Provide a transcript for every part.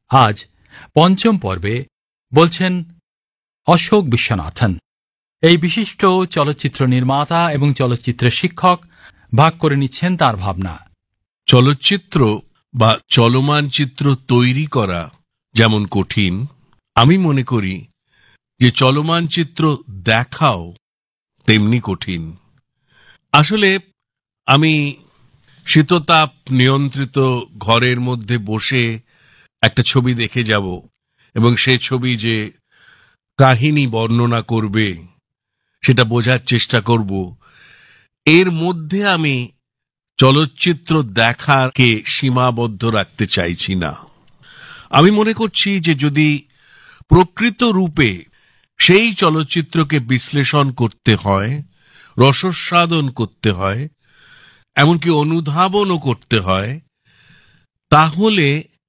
আজ পঞ্চম পর্বে বলছেন অশোক বিশ্বনাথন। এই বিশিষ্ট চলচ্চিত্র নির্মাতা এবং চলচ্চিত্রের শিক্ষক ভাগ করে নিচ্ছেন তার ভাবনা। চলচ্চিত্র বা চলমান চিত্র তৈরি করা যেমন কঠিন, আমি মনে করি যে চলমান চিত্র দেখাও তেমনি কঠিন। আসলে আমি শীততাপ নিয়ন্ত্রিত ঘরের মধ্যে বসে একটা ছবি দেখে যাব এবং সে ছবি যে কাহিনী বর্ণনা করবে সেটা বোঝার চেষ্টা করব, এর মধ্যে আমি চলচ্চিত্র দেখাকে সীমাবদ্ধ রাখতে চাইছি না। আমি মনে করছি যে যদি প্রকৃত রূপে সেই চলচ্চিত্রকে বিশ্লেষণ করতে হয়, রসস্বাদন করতে হয়, এমনকি অনুধাবনও করতে হয়, তাহলে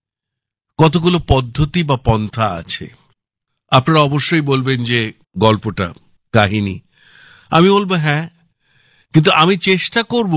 কতগুলো পদ্ধতি বা পন্থা আছে। আপনারা অবশ্যই বলবেন যে গল্পটা, কাহিনী। আমি বলবো হ্যাঁ, কিন্তু আমি চেষ্টা করব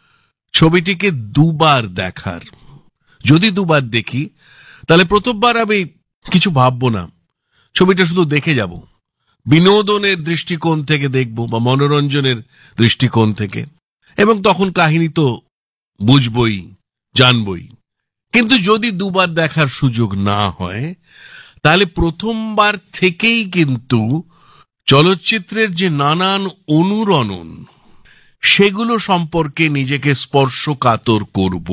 ছবিটিকে দুবার দেখার। যদি দুবার দেখি তাহলে প্রথমবার আমি কিছু ভাববো না, ছবিটা শুধু দেখে যাব, বিনোদনের দৃষ্টিকোণ থেকে দেখব বা মনোরঞ্জনের দৃষ্টিকোণ থেকে, এবং তখন কাহিনী তো বুঝবই, জানবই। কিন্তু যদি দুবার দেখার সুযোগ না হয় তাহলে প্রথমবার থেকেই কিন্তু চলচ্চিত্রের যে নানান অনুরণন সেগুলো সম্পর্কে নিজেকে স্পর্শকাতর করব।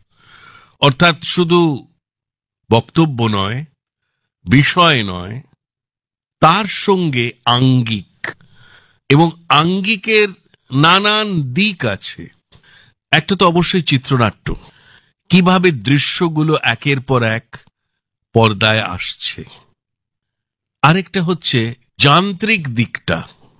অর্থাৎ শুধু বক্তব্য নয়, বিষয় নয়, তার সঙ্গে আঙ্গিক, এবং আঙ্গিকের নানান দিক আছে। একটা তো অবশ্যই চিত্রনাট্য, কিভাবে দৃশ্যগুলো একের পর এক পর্দায় আসছে। আরেকটা হচ্ছে যান্ত্রিক দিকটা,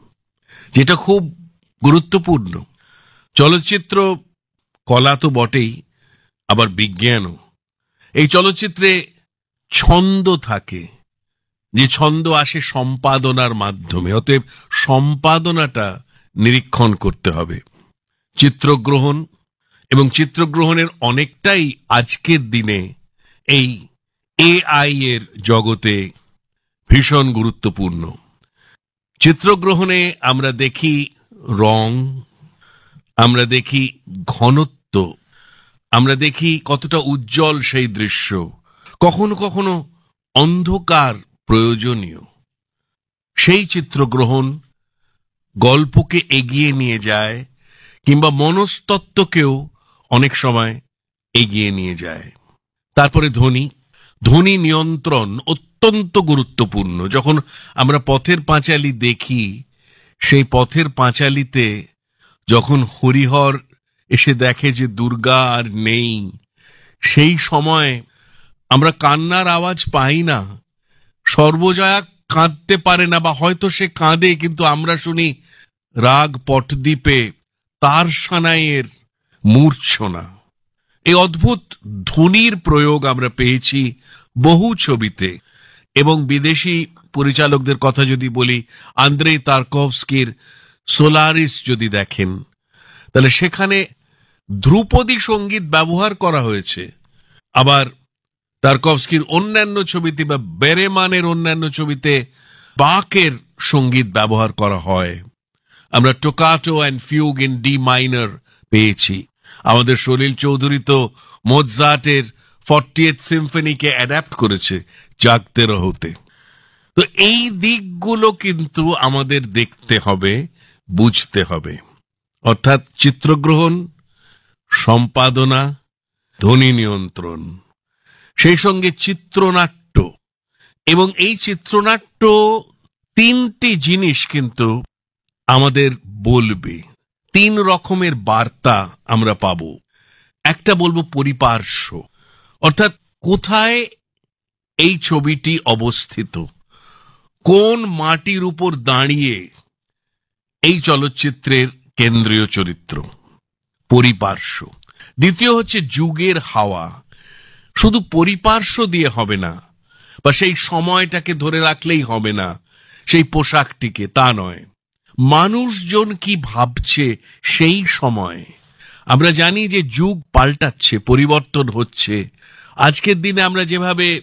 যেটা খুব গুরুত্বপূর্ণ। চলচ্চিত্র কলা তো বটেই, আবার বিজ্ঞানও। এই চলচ্চিত্রে ছন্দ থাকে, যে ছন্দ আসে সম্পাদনার মাধ্যমে, অতএব সম্পাদনাটা নিরীক্ষণ করতে হবে। চিত্রগ্রহণ এবং চিত্রগ্রহণের অনেকটাই আজকের দিনে এই এআই এর জগতে ভীষণ গুরুত্বপূর্ণ। চিত্রগ্রহণে আমরা দেখি রং, আমরা দেখি ঘনত্ব, আমরা দেখি কতটা উজ্জ্বল সেই দৃশ্য। কখনো কখনো অন্ধকার প্রয়োজনীয়। সেই চিত্রগ্রহণ গল্পকে এগিয়ে নিয়ে যায়, কিংবা মনস্তত্ত্বকেও অনেক সময় এগিয়ে নিয়ে যায়। তারপরে ধ্বনি নিয়ন্ত্রণ অত্যন্ত গুরুত্বপূর্ণ। যখন আমরা পথের পাঁচালী দেখি, সেই পথের পাঁচালীতে যখন হরিহর এসে দেখে যে দুর্গা আর নেই, সেই সময় আমরা কান্নার আওয়াজ পাই না। সর্বজয়া কাঁদতে পারে না, বা হয়তো সে কাঁদে, কিন্তু আমরা শুনি রাগ পটদ্বীপে তার সানাইয়ের মূর্ছনা। এই অদ্ভুত ধ্বনির প্রয়োগ আমরা পেয়েছি বহু ছবিতে। এবং বিদেশি পরিচালকদের কথা যদি বলি, আন্দ্রেই তারকভস্কির সোলারিস যদি দেখেন, তাহলে সেখানে ধ্রুপদী সঙ্গীত ব্যবহার করা হয়েছে। আবার তারকভস্কির অন্যান্য ছবিতে বা বেরেমানের অন্যান্য ছবিতে বাকের সঙ্গীত ব্যবহার করা হয়। আমরা টোকাটো অ্যান্ড ফিউগ ইন ডি মাইনর পেয়েছি। আমাদের সলিল চৌধুরী তো মোৎসার্টের 40th সিম্ফনিকে অ্যাডাপ্ট করেছে জাগতে রহোতে। তো এই দিকগুলো কিন্তু আমাদের দেখতে হবে, বুঝতে হবে। অর্থাৎ চিত্রগ্রহণ, সম্পাদনা, ধ্বনি নিয়ন্ত্রণ, সেই সঙ্গে চিত্রনাট্য। এবং এই চিত্রনাট্য তিনটি জিনিস কিন্তু আমাদের বলবে, তিন রকমের বার্তা আমরা পাব। একটা বলবো পরিপার্শ্ব, অর্থাৎ কোথায় এই ছবিটি অবস্থিত, কোন মাটির উপর দাঁড়িয়ে এই চলচ্চিত্রের কেন্দ্রীয় চরিত্র, পরিপার্শ্ব। দ্বিতীয় হচ্ছে যুগের হাওয়া। শুধু পরিপার্শ্ব দিয়ে হবে না, বা সেই সময়টাকে ধরে রাখলেই হবে না, সেই পোশাকটিকে, তা নয়। মানুষজন কি ভাবছে সেই সময়। আমরা জানি যে যুগ পাল্টাচ্ছে, পরিবর্তন হচ্ছে। আজকের দিনে আমরা যেভাবে